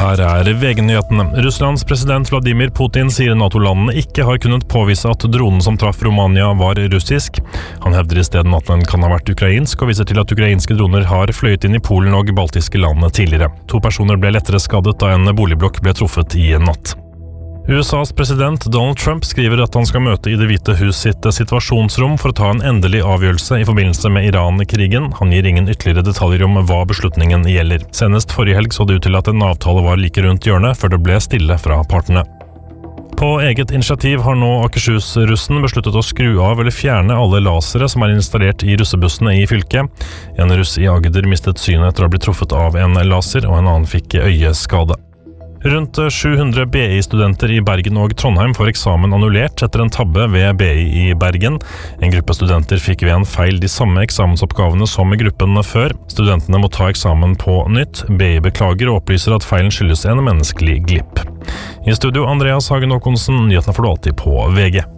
Her VG-nyhetene. Russlands president Vladimir Putin sier NATO-landene ikke har kunnet påvise at dronen som traff Romania var russisk. Han hevder I stedet at den kan ha vært ukrainsk, og viser til at ukrainske droner har fløyet inn I Polen og baltiske land tidligere. 2 personer ble lettere skadet da en boligblokk ble truffet I natt. USAs president Donald Trump skriver at han skal møte I Det hvite hus sitt situasjonsrom for å ta en endelig avgjørelse I forbindelse med Iran-krigen. Han gir ingen ytterligere detaljer om hva beslutningen gjelder. Senest forrige helg så det ut til at en avtale var like rundt hjørnet, før det ble stille fra partene. På eget initiativ har nå Akershus-russen besluttet å skru av eller fjerne alle lasere som installert I russebussene I fylket. En russ I Agder mistet synet etter å ha blitt truffet av en laser, og en annen fikk øyeskade. Rundt 700 BI-studenter I Bergen og Trondheim får eksamen annullert etter en tabbe ved BI I Bergen. En gruppe studenter fikk ved en feil de samme eksamensoppgavene som I gruppen før. Studentene må ta eksamen på nytt. BI beklager og opplyser at feilen skyldes en menneskelig glipp. I studio Andreas Hagen Håkonsen, nyhetene får du alltid på VG.